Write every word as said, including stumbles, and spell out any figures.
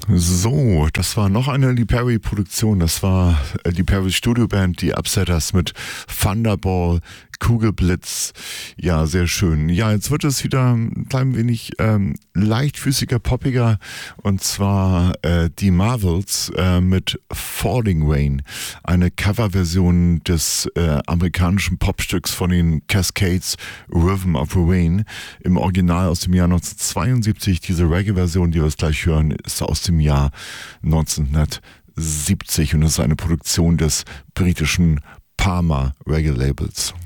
So, das war noch eine Lee Perry-Produktion. Das war äh, die Perry Studio Band, die Upsetters mit Thunderball, Kugelblitz. Ja, sehr schön. Ja, jetzt wird es wieder ein klein wenig ähm, leichtfüßiger, poppiger. Und zwar äh, die Marvels äh, mit Falling Rain. Eine Coverversion des äh, amerikanischen Popstücks von den Cascades, Rhythm of Rain. Im Original aus dem Jahr neunzehnhundertzweiundsiebzig. Diese Reggae-Version, die wir jetzt gleich hören, ist aus dem Jahr neunzehnhundertsiebzig und das ist eine Produktion des britischen Parma Reggae Labels.